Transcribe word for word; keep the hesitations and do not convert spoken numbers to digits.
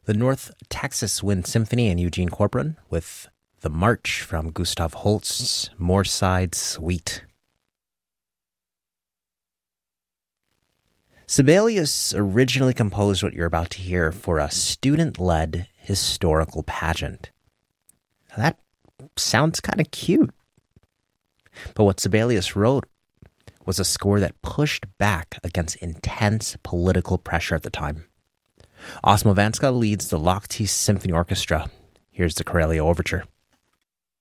The North Texas Wind Symphony and Eugene Corcoran with The March from Gustav Holst's Moorside Suite. Sibelius originally composed what you're about to hear for a student-led historical pageant. Now that sounds kind of cute. But what Sibelius wrote was a score that pushed back against intense political pressure at the time. Osmo Vanska leads the Lochte Symphony Orchestra. Here's the Corellia Overture.